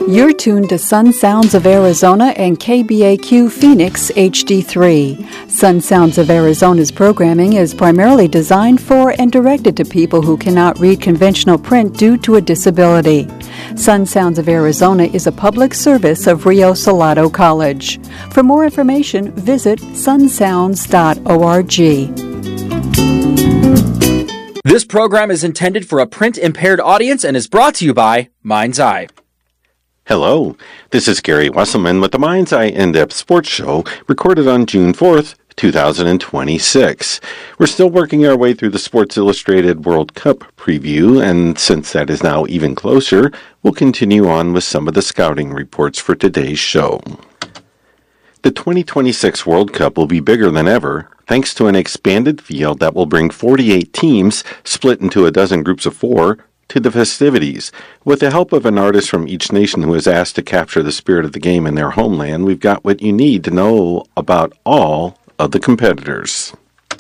You're tuned to Sun Sounds of Arizona and KBAQ Phoenix HD3. Sun Sounds of Arizona's programming is primarily designed for and directed to people who cannot read conventional print due to a disability. Sun Sounds of Arizona is a public service of Rio Salado College. For more information, visit sunsounds.org. This program is intended for a print-impaired audience and is brought to you by Mind's Eye. Hello, this is Gary Wesselman with the Mind's Eye In-Depth Sports Show, recorded on June 4th, 2026. We're still working our way through the Sports Illustrated World Cup preview, and since that is now even closer, we'll continue on with some of the scouting reports for today's show. The 2026 World Cup will be bigger than ever, thanks to an expanded field that will bring 48 teams, split into a dozen groups of 4, to the festivities. With the help of an artist from each nation who is asked to capture the spirit of the game in their homeland, we've got what you need to know about all of the competitors.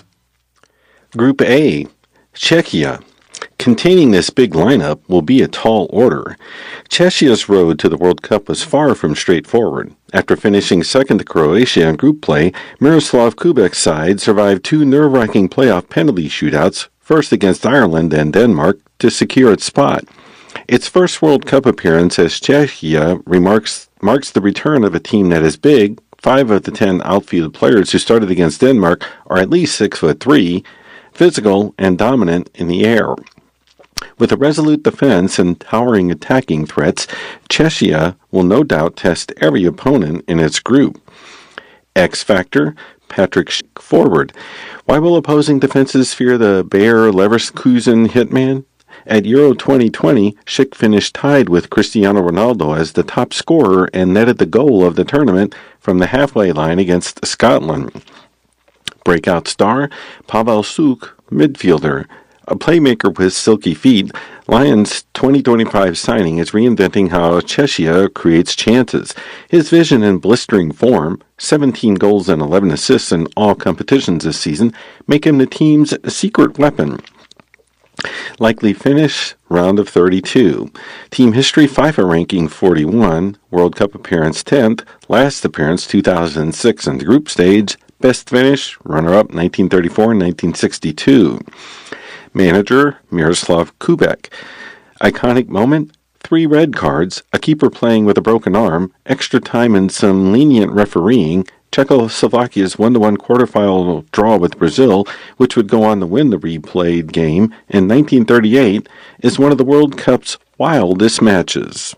Group A, Czechia. Containing this big lineup will be a tall order. Czechia's road to the World Cup was far from straightforward. After finishing second to Croatia in group play, Miroslav Kubek's side survived 2 nerve-wracking playoff penalty shootouts, first against Ireland and Denmark, to secure its spot. Its first World Cup appearance as Czechia marks the return of a team that is big. 5 of the 10 outfield players who started against Denmark are at least 6'3", physical and dominant in the air. With a resolute defense and towering attacking threats, Czechia will no doubt test every opponent in its group. X Factor, Patrick Schick forward. Why will opposing defenses fear the Bayer Leverkusen hitman? At Euro 2020, Schick finished tied with Cristiano Ronaldo as the top scorer and netted the goal of the tournament from the halfway line against Scotland. Breakout star, Pavel Suk, midfielder. A playmaker with silky feet, Lions' 2025 signing is reinventing how Czechia creates chances. His vision and blistering form, 17 goals and 11 assists in all competitions this season, make him the team's secret weapon. Likely finish, round of 32. Team history, FIFA ranking 41, World Cup appearance 10th, last appearance 2006 in the group stage, best finish, runner-up 1934 and 1962. Manager, Miroslav Kubek. Iconic moment, 3 red cards, a keeper playing with a broken arm, extra time and some lenient refereeing, Czechoslovakia's 1-1 quarterfinal draw with Brazil, which would go on to win the replayed game in 1938, is one of the World Cup's wildest matches.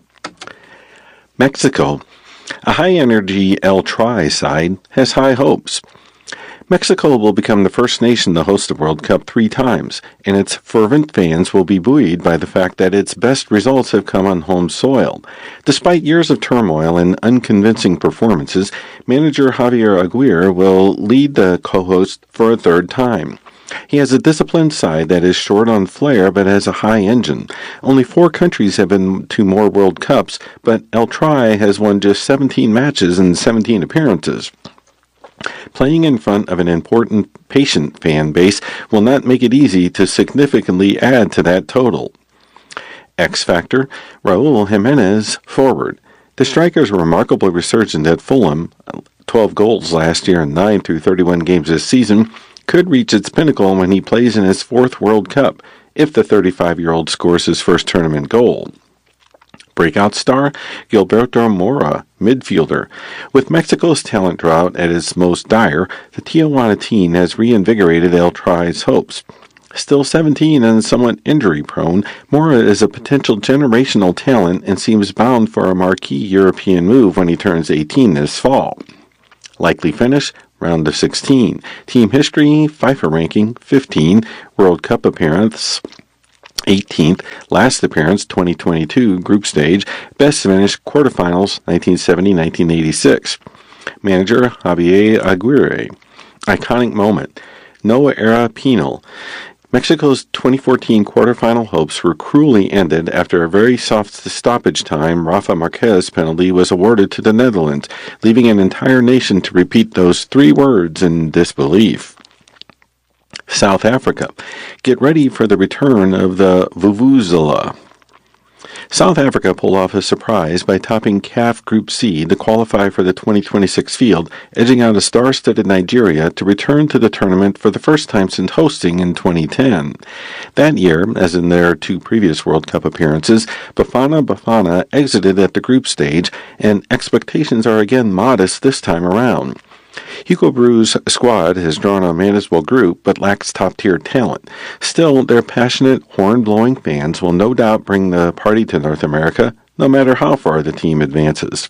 Mexico. A high-energy El Tri side has high hopes. Mexico will become the first nation to host the World Cup 3 times, and its fervent fans will be buoyed by the fact that its best results have come on home soil. Despite years of turmoil and unconvincing performances, manager Javier Aguirre will lead the co-host for a 3rd time. He has a disciplined side that is short on flair but has a high engine. Only 4 countries have been to more World Cups, but El Tri has won just 17 matches and 17 appearances. Playing in front of an important, patient fan base will not make it easy to significantly add to that total. X Factor, Raul Jimenez forward. The striker's remarkable resurgence at Fulham, 12 goals last year and 9 through 31 games this season, could reach its pinnacle when he plays in his 4th World Cup, if the 35-year-old scores his first tournament goal. Breakout star, Gilberto Mora, midfielder. With Mexico's talent drought at its most dire, the Tijuana team has reinvigorated El Tri's hopes. Still 17 and somewhat injury-prone, Mora is a potential generational talent and seems bound for a marquee European move when he turns 18 this fall. Likely finish, round of 16. Team history, FIFA ranking 15, World Cup appearance 18th, last appearance 2022 group stage, best finish quarterfinals 1970-1986. Manager Javier Aguirre. Iconic moment, Noah era penal. Mexico's 2014 quarterfinal hopes were cruelly ended after a very soft stoppage time Rafa Marquez penalty was awarded to the Netherlands, leaving an entire nation to repeat those 3 words in disbelief. South Africa. Get ready for the return of the Vuvuzela. South Africa pulled off a surprise by topping CAF Group C to qualify for the 2026 field, edging out a star-studded Nigeria to return to the tournament for the first time since hosting in 2010. That year, as in their two previous World Cup appearances, Bafana Bafana exited at the group stage, and expectations are again modest this time around. Hugo Brou's squad has drawn a manageable group but lacks top-tier talent. Still, their passionate, horn-blowing fans will no doubt bring the party to North America, no matter how far the team advances.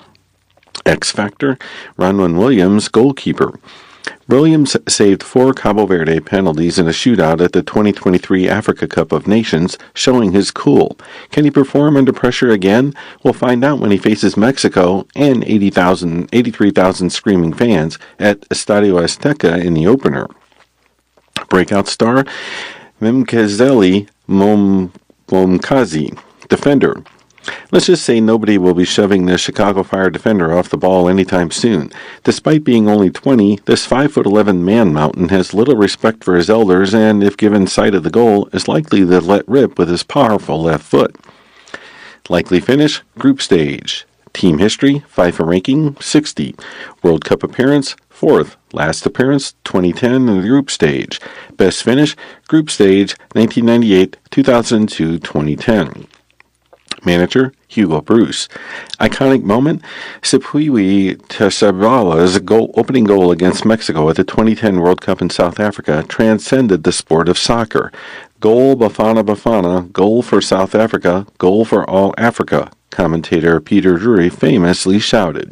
X Factor, Ronwen Williams, goalkeeper. Williams saved 4 Cabo Verde penalties in a shootout at the 2023 Africa Cup of Nations, showing his cool. Can he perform under pressure again? We'll find out when he faces Mexico and 83,000 screaming fans at Estadio Azteca in the opener. Breakout star, Mimkezeli Momkazi, defender. Let's just say nobody will be shoving the Chicago Fire defender off the ball anytime soon. Despite being only 20, this 5'11" man-mountain has little respect for his elders and, if given sight of the goal, is likely to let rip with his powerful left foot. Likely finish, group stage. Team history, FIFA ranking, 60. World Cup appearance, 4th. Last appearance, 2010 in the group stage. Best finish, group stage, 1998, 2002, 2010. Manager, Hugo Broos. Iconic moment, Sipuiwi Tesabala's opening goal against Mexico at the 2010 World Cup in South Africa transcended the sport of soccer. Goal Bafana Bafana, goal for South Africa, goal for all Africa, commentator Peter Drury famously shouted.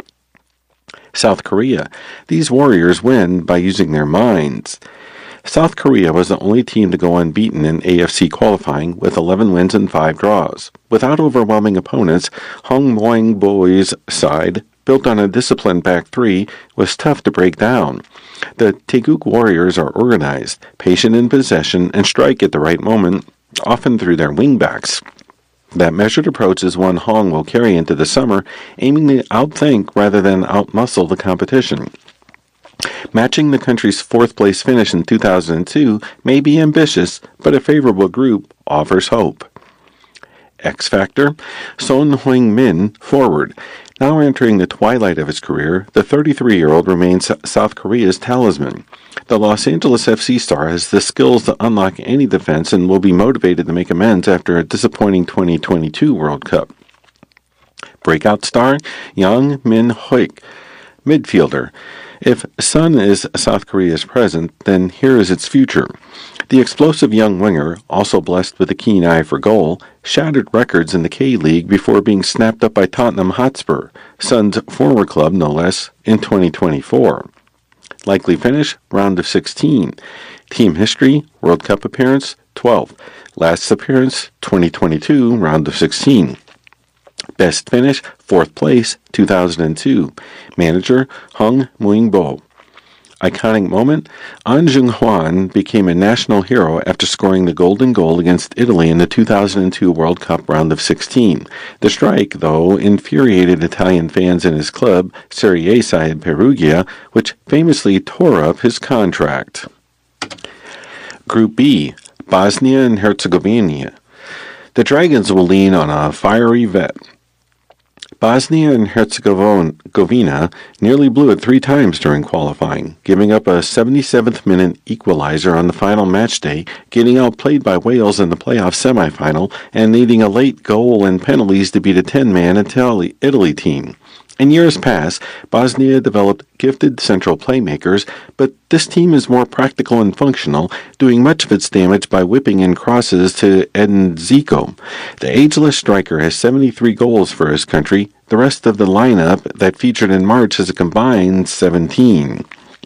South Korea. These warriors win by using their minds. South Korea was the only team to go unbeaten in AFC qualifying with 11 wins and 5 draws. Without overwhelming opponents, Hong Moing-boi's side, built on a disciplined back three, was tough to break down. The Taeguk Warriors are organized, patient in possession, and strike at the right moment, often through their wingbacks. That measured approach is one Hong will carry into the summer, aiming to outthink rather than outmuscle the competition. Matching the country's 4th-place finish in 2002 may be ambitious, but a favorable group offers hope. X Factor, Son Heung-min, forward. Now entering the twilight of his career, the 33-year-old remains South Korea's talisman. The Los Angeles FC star has the skills to unlock any defense and will be motivated to make amends after a disappointing 2022 World Cup. Breakout star, Yang Min-hoik, midfielder. If Sun is South Korea's present, then here is its future. The explosive young winger, also blessed with a keen eye for goal, shattered records in the K-League before being snapped up by Tottenham Hotspur, Sun's former club no less, in 2024. Likely finish, round of 16. Team history, World Cup appearance, 12th. Last appearance, 2022, round of 16. Best finish, 4th place, 2002. Manager, Hong Moing-bo. Iconic moment, An Jung-hwan became a national hero after scoring the golden goal against Italy in the 2002 World Cup round of 16. The strike, though, infuriated Italian fans in his club, Serie side Perugia, which famously tore up his contract. Group B, Bosnia and Herzegovina. The Dragons will lean on a fiery vet. Bosnia and Herzegovina nearly blew it 3 times during qualifying, giving up a 77th-minute equalizer on the final match day, getting outplayed by Wales in the playoff semifinal, and needing a late goal and penalties to beat a 10-man Italy team. In years past, Bosnia developed gifted central playmakers, but this team is more practical and functional, doing much of its damage by whipping in crosses to Edin Zico. The ageless striker has 73 goals for his country. The rest of the lineup that featured in March has a combined 17.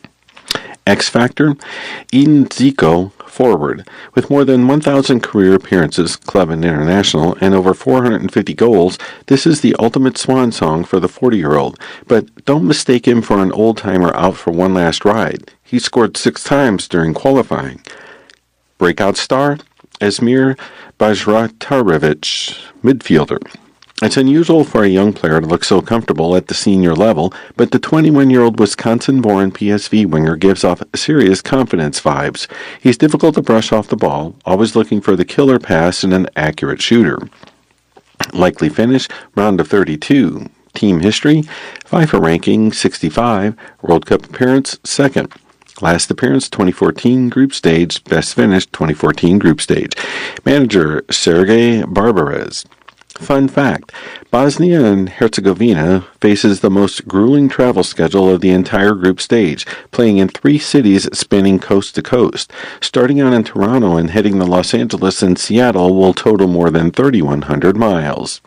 X Factor, Edin Zico, forward. With more than 1,000 career appearances, club and international, and over 450 goals, this is the ultimate swan song for the 40-year-old. But don't mistake him for an old-timer out for one last ride. He scored 6 times during qualifying. Breakout star, Esmir Bajratarevich, midfielder. It's unusual for a young player to look so comfortable at the senior level, but the 21-year-old Wisconsin-born PSV winger gives off serious confidence vibes. He's difficult to brush off the ball, always looking for the killer pass and an accurate shooter. Likely finish, round of 32. Team history, FIFA ranking 65, World Cup appearance 2nd. Last appearance 2014 group stage, best finish 2014 group stage. Manager Sergei Barbarez. Fun fact, Bosnia and Herzegovina faces the most grueling travel schedule of the entire group stage, playing in 3 cities spanning coast to coast. Starting out in Toronto and heading to Los Angeles and Seattle will total more than 3,100 miles.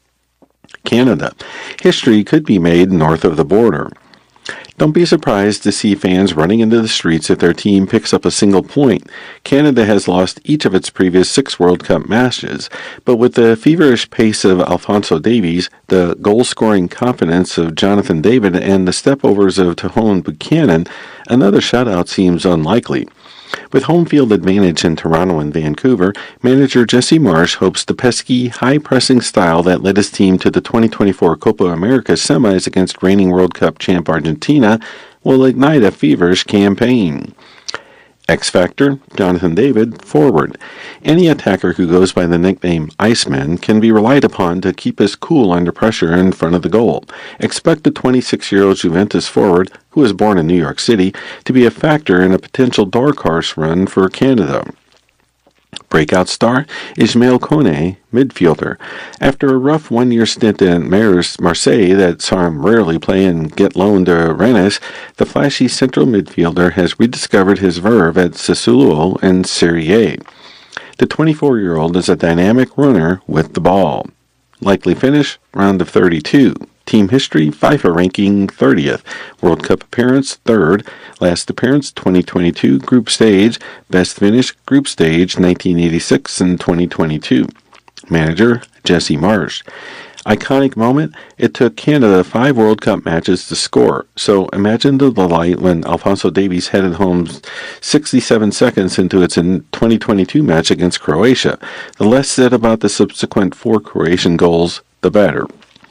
Canada. History could be made north of the border. Don't be surprised to see fans running into the streets if their team picks up a single point. Canada has lost each of its previous 6 World Cup matches, but with the feverish pace of Alphonso Davies, the goal-scoring confidence of Jonathan David, and the step-overs of Tejon Buchanan, another shutout seems unlikely. With home field advantage in Toronto and Vancouver, manager Jesse Marsch hopes the pesky, high-pressing style that led his team to the 2024 Copa America semis against reigning World Cup champ Argentina will ignite a feverish campaign. X Factor, Jonathan David, forward. Any attacker who goes by the nickname Iceman can be relied upon to keep his cool under pressure in front of the goal. Expect the 26-year-old Juventus forward, who was born in New York City, to be a factor in a potential dark horse run for Canada. Breakout star, Ismail Kone, midfielder. After a rough one-year stint at Marseille that saw him rarely play and get loaned to Rennes, the flashy central midfielder has rediscovered his verve at Sassuolo and Serie A. The 24-year-old is a dynamic runner with the ball. Likely finish, round of 32. Team history, FIFA ranking 30th. World Cup appearance, 3rd. Last appearance, 2022 group stage. Best finish, group stage, 1986 and 2022. Manager, Jesse Marsch. Iconic moment, it took Canada 5 World Cup matches to score. So imagine the delight when Alphonso Davies headed home 67 seconds into its 2022 match against Croatia. The less said about the subsequent 4 Croatian goals, the better.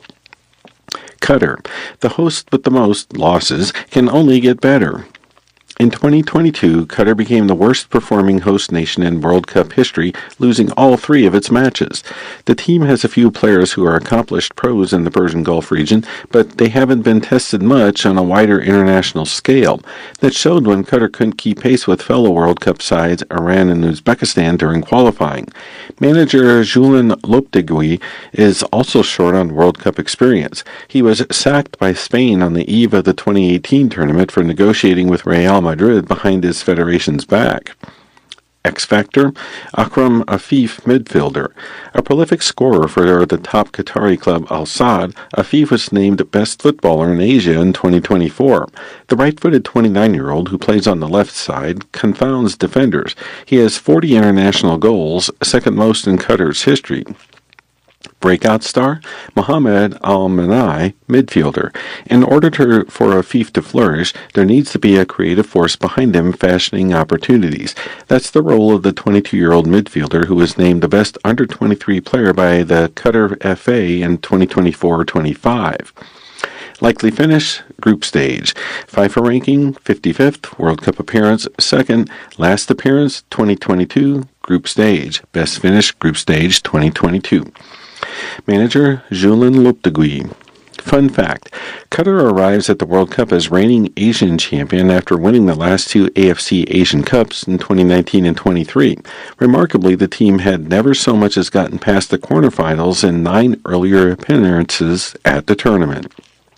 Qatar, the host with the most losses, can only get better. In 2022, Qatar became the worst performing host nation in World Cup history, losing all 3 of its matches. The team has a few players who are accomplished pros in the Persian Gulf region, but they haven't been tested much on a wider international scale. That showed when Qatar couldn't keep pace with fellow World Cup sides Iran and Uzbekistan during qualifying. Manager Julen Lopetegui is also short on World Cup experience. He was sacked by Spain on the eve of the 2018 tournament for negotiating with Real Madrid behind his federation's back. X Factor, Akram Afif, midfielder. A prolific scorer for the top Qatari club Al Sadd, Afif was named best footballer in Asia in 2024. The right-footed 29-year-old who plays on the left side confounds defenders. He has 40 international goals, second most in Qatar's history. Breakout star, Mohamed Al-Manai, midfielder. In order for Afif to flourish, there needs to be a creative force behind him fashioning opportunities. That's the role of the 22-year-old midfielder who was named the best under-23 player by the Qatar FA in 2024-25. Likely finish, group stage. FIFA ranking, 55th. World Cup appearance, 2nd. Last appearance, 2022, group stage. Best finish, group stage, 2022. Manager, Julen Lopetegui. Fun fact, Qatar arrives at the World Cup as reigning Asian champion after winning the last 2 AFC Asian Cups in 2019 and 23. Remarkably, the team had never so much as gotten past the quarterfinals in 9 earlier appearances at the tournament.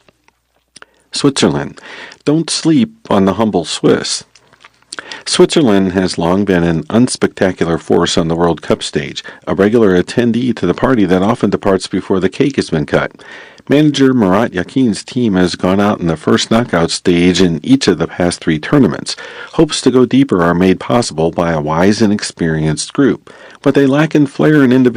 Switzerland. Don't sleep on the humble Swiss. Switzerland has long been an unspectacular force on the World Cup stage, a regular attendee to the party that often departs before the cake has been cut. Manager Murat Yakin's team has gone out in the first knockout stage in each of the past 3 tournaments. Hopes to go deeper are made possible by a wise and experienced group. What they lack in flair and individuality